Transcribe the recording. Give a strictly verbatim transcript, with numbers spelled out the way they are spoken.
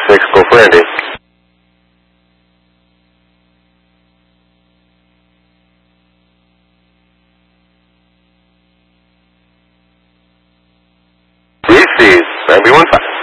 six, go for Andy. Receive, nine B one five.